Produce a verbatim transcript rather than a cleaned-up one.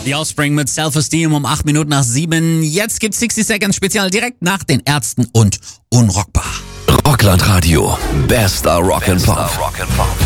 The Offspring mit Self-Esteem um acht Minuten nach sieben. Jetzt gibt's sixty Seconds Spezial direkt nach den Ärzten und Unrockbar. Rockland Radio. Bester Rock'n'Pop.